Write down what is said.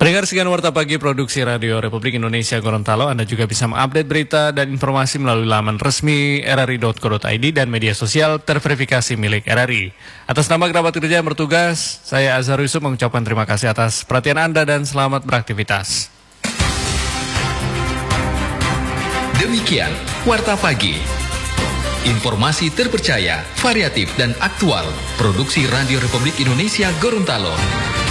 Pendengar sekian Warta Pagi Produksi Radio Republik Indonesia Gorontalo, Anda juga bisa mengupdate berita dan informasi melalui laman resmi rri.co.id dan media sosial terverifikasi milik RRI. Atas nama kerabat kerja yang bertugas, saya Azhar Yusuf mengucapkan terima kasih atas perhatian Anda dan selamat beraktivitas. Demikian Warta Pagi. Informasi terpercaya, variatif dan aktual. Produksi Radio Republik Indonesia Gorontalo.